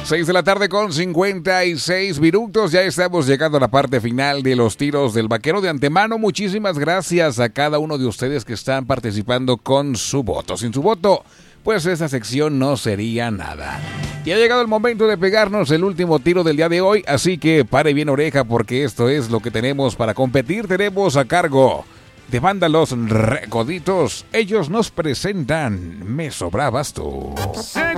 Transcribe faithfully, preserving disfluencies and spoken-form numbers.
seis de la tarde con cincuenta y seis minutos. Ya estamos llegando a la parte final de los tiros del vaquero. De antemano, muchísimas gracias a cada uno de ustedes que están participando con su voto. Sin su voto, pues esta sección no sería nada. Y ha llegado el momento de pegarnos el último tiro del día de hoy, así que pare bien oreja porque esto es lo que tenemos para competir. Tenemos a cargo de Banda Los Recoditos. Ellos nos presentan Me Sobrabas Tú.